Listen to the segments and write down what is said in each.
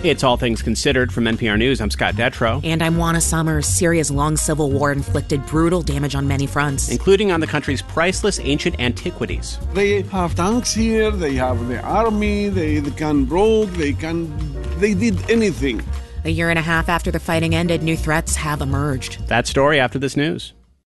It's All Things Considered from NPR News. I'm Scott Detrow. And I'm Juana Summers. Syria's long civil war inflicted brutal damage on many fronts, including on the country's priceless ancient antiquities. They have tanks here, they have the army, they can rogue, they did anything. A year and a half after the fighting ended, new threats have emerged. That story after this news.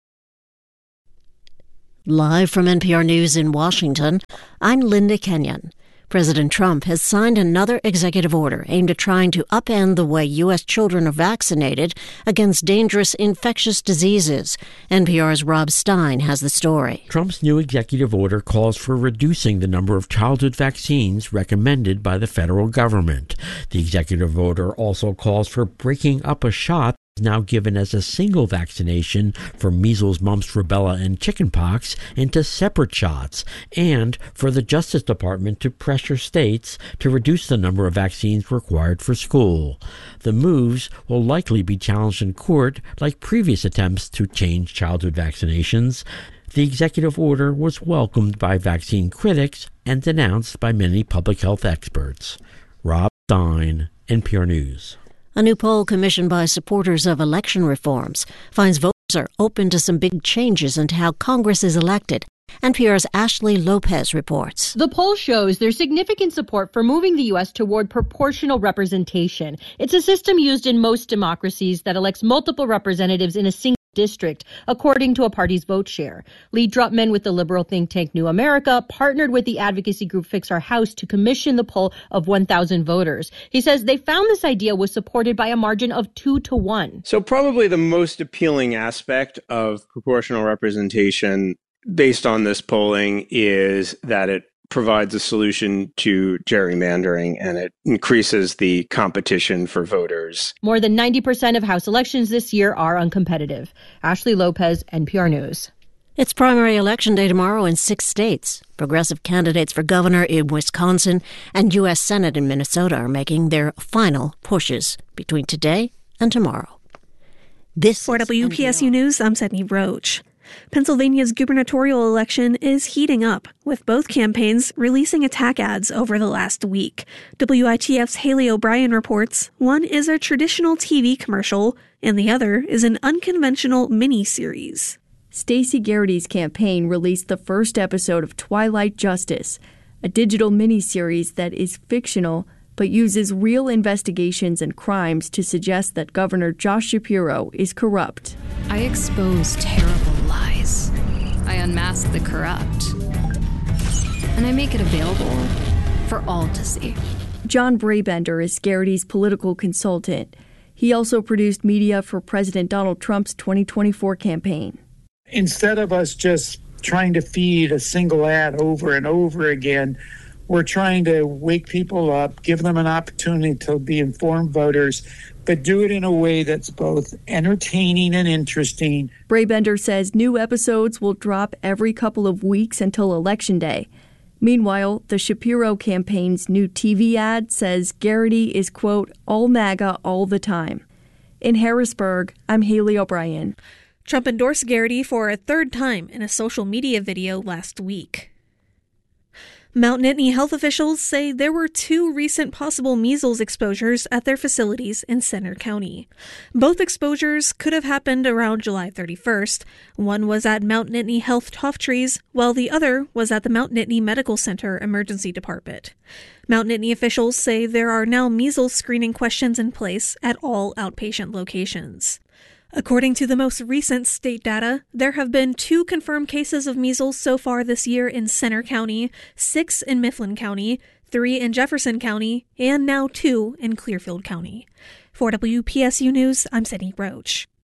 Live from NPR News in Washington, I'm Linda Kenyon. President Trump has signed another executive order aimed at trying to upend the way U.S. children are vaccinated against dangerous infectious diseases. NPR's Rob Stein has the story. Trump's new executive order calls for reducing the number of childhood vaccines recommended by the federal government. The executive order also calls for breaking up a shot now given as a single vaccination for measles, mumps, rubella, and chickenpox into separate shots, and for the Justice Department to pressure states to reduce the number of vaccines required for school. The moves will likely be challenged in court like previous attempts to change childhood vaccinations. The executive order was welcomed by vaccine critics and denounced by many public health experts. Rob Stein, NPR News. A new poll commissioned by supporters of election reforms finds voters are open to some big changes into how Congress is elected. NPR's Ashley Lopez reports. The poll shows there's significant support for moving the U.S. toward proportional representation. It's a system used in most democracies that elects multiple representatives in a single district, according to a party's vote share. Lee Drutman with the liberal think tank New America partnered with the advocacy group Fix Our House to commission the poll of 1,000 voters. He says they found this idea was supported by a margin of 2-1. So probably the most appealing aspect of proportional representation based on this polling is that it provides a solution to gerrymandering and it increases the competition for voters. More than 90% of House elections this year are uncompetitive. Ashley Lopez, NPR News. It's primary election day tomorrow in 6 states. Progressive candidates for governor in Wisconsin and U.S. Senate in Minnesota are making their final pushes between today and tomorrow. For WPSU News, I'm Sydney Roach. Pennsylvania's gubernatorial election is heating up, with both campaigns releasing attack ads over the last week. WITF's Haley O'Brien reports one is a traditional TV commercial, and the other is an unconventional mini-series. Stacey Garrity's campaign released the first episode of Twilight Justice, a digital mini-series that is fictional but uses real investigations and crimes to suggest that Governor Josh Shapiro is corrupt. I expose terrible lies. I unmask the corrupt. And I make it available for all to see. John Brabender is Garrity's political consultant. He also produced media for President Donald Trump's 2024 campaign. Instead of us just trying to feed a single ad over and over again, we're trying to wake people up, give them an opportunity to be informed voters, but do it in a way that's both entertaining and interesting. Brabender says new episodes will drop every couple of weeks until Election Day. Meanwhile, the Shapiro campaign's new TV ad says Garrity is, quote, all MAGA all the time. In Harrisburg, I'm Haley O'Brien. Trump endorsed Garrity for a third time in a social media video last week. Mount Nittany health officials say there were 2 recent possible measles exposures at their facilities in Centre County. Both exposures could have happened around July 31st. One was at Mount Nittany Health Tofttrees, while the other was at the Mount Nittany Medical Center Emergency Department. Mount Nittany officials say there are now measles screening questions in place at all outpatient locations. According to the most recent state data, there have been 2 confirmed cases of measles so far this year in Centre County, 6 in Mifflin County, 3 in Jefferson County, and now 2 in Clearfield County. For WPSU News, I'm Sydney Roach.